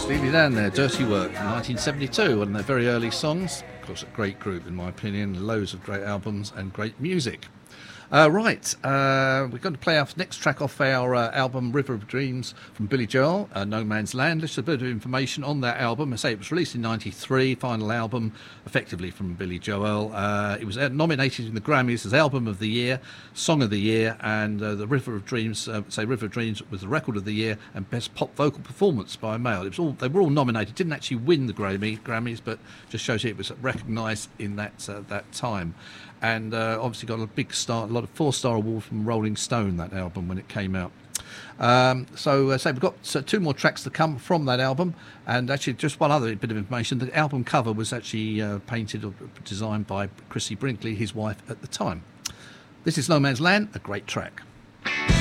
Steely Dan there, Dirty Work from 1972, one of their very early songs. Of course, a great group in my opinion, loads of great albums and great music. We're going to play our next track off our album River of Dreams from Billy Joel, No Man's Land. Just a bit of information on that album. I say it was released in 93, final album effectively from Billy Joel. It was nominated in the Grammys as Album of the Year, Song of the Year, and the River of Dreams, River of Dreams was the Record of the Year and Best Pop Vocal Performance by a Male. They were all nominated, didn't actually win the Grammys, but just shows you it was recognised in that time. And obviously got a big start, a lot of 4-star award from Rolling Stone, that album, when it came out. We've got 2 more tracks to come from that album, and actually just one other bit of information. The album cover was actually painted or designed by Chrissy Brinkley, his wife at the time. This is No Man's Land, a great track.